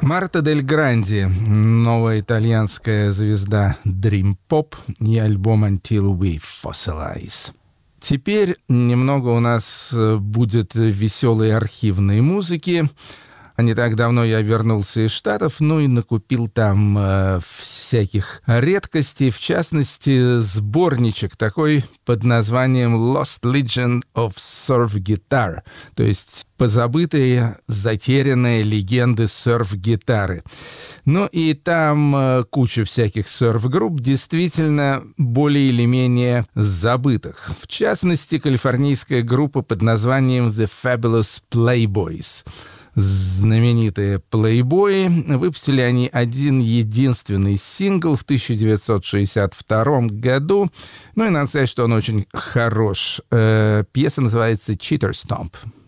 Марта Дель Гранди, новая итальянская звезда Dream Pop и альбом Until We Fossilize. Теперь немного у нас будет веселой архивной музыки. Не так давно я вернулся из Штатов, и накупил там всяких редкостей, в частности, сборничек такой под названием Lost Legend of Surf Guitar, то есть позабытые, затерянные легенды серф-гитары. И там куча всяких серф-групп, действительно более или менее забытых. В частности, калифорнийская группа под названием The Fabulous Playboys. Знаменитые плейбои. Выпустили они один единственный сингл в 1962 году. И надо сказать, что он очень хорош. Пьеса называется «Cheater Stomp».